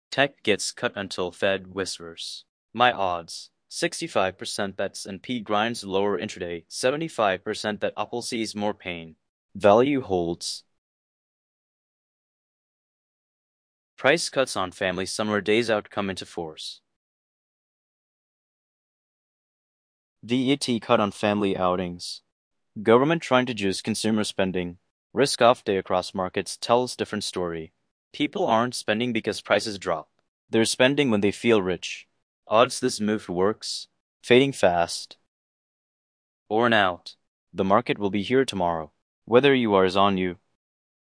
Tech gets cut until Fed whispers. My odds. 65% bets S&P grinds lower intraday, 75% that Apple sees more pain. Value holds. Price cuts on family summer days out come into force. VAT cut on family outings. Government trying to juice consumer spending. Risk-off day across markets tells different story. People aren't spending because prices drop. They're spending when they feel rich. Odds this move works. Fading fast. Worn out. The market will be here tomorrow. Whether you are is on you.